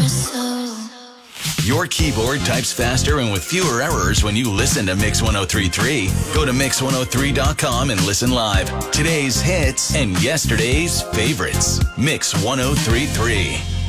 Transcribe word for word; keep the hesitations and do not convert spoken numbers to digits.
so. Your keyboard types faster and with fewer errors when you listen to Mix one oh three point three. Go to mix one oh three dot com and listen live. Today's hits and yesterday's favorites. Mix one oh three point three.